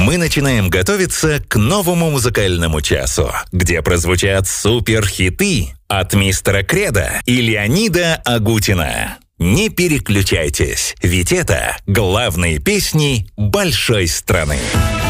мы начинаем готовиться к новому музыкальному часу, где прозвучат суперхиты от мистера Кредо и Леонида Агутина. Не переключайтесь, ведь это главные песни большой страны.